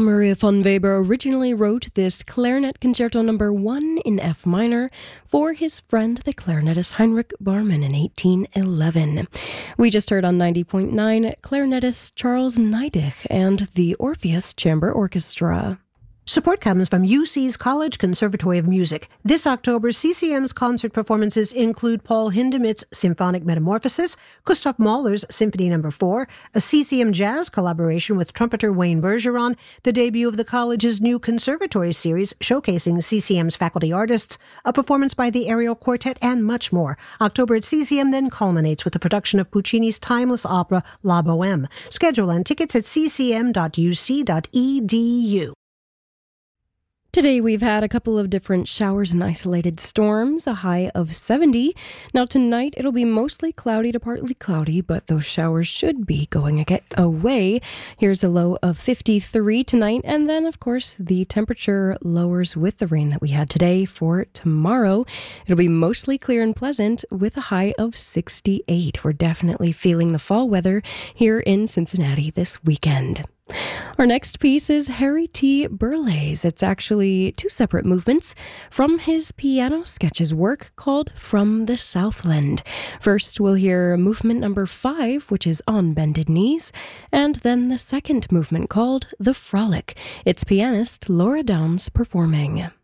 Johann Maria von Weber originally wrote this clarinet concerto number 1 in F minor for his friend, the clarinetist Heinrich Barman, in 1811. We just heard on 90.9 clarinetist Charles Neidig and the Orpheus Chamber Orchestra. Support comes from UC's College Conservatory of Music. This October, CCM's concert performances include Paul Hindemith's Symphonic Metamorphosis, Gustav Mahler's Symphony No. 4, a CCM jazz collaboration with trumpeter Wayne Bergeron, the debut of the college's new conservatory series showcasing CCM's faculty artists, a performance by the Ariel Quartet, and much more. October at CCM then culminates with the production of Puccini's timeless opera La Bohème. Schedule and tickets at ccm.uc.edu. Today we've had a couple of different showers and isolated storms, a high of 70. Now tonight it'll be mostly cloudy to partly cloudy, but those showers should be going away. Here's a low of 53 tonight, and then of course the temperature lowers with the rain that we had today. For tomorrow, it'll be mostly clear and pleasant with a high of 68. We're definitely feeling the fall weather here in Cincinnati this weekend. Our next piece is Harry T. Burleigh's. It's actually two separate movements from his piano sketches work called From the Southland. First, we'll hear movement number 5, which is On Bended Knees, and then the second movement called The Frolic. It's pianist Laura Downs performing.